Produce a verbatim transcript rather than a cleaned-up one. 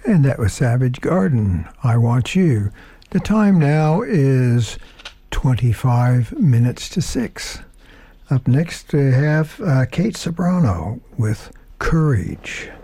And that was Savage Garden, I Want You. The time now is twenty-five minutes to six. Up next we have uh, Kate Ceberano with Courage.